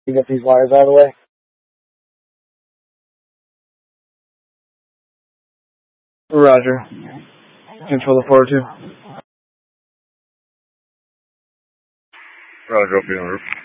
You get these wires out of the way. Roger. Control the 402. Roger, open the roof.